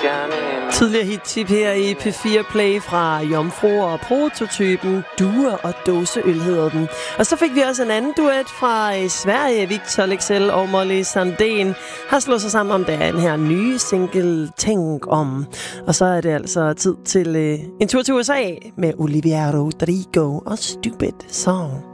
Tidligere hit-tip her i P4 Play fra Jomfruer og Prototypen. Duer og dåseøl hedder den. Og så fik vi også en anden duet fra Sverige. Victor Leksell og Molly Sandén har slået sig sammen om den her nye single Tænk om. Og så er det altså tid til en tur til USA med Olivia Rodrigo og Stupid Song.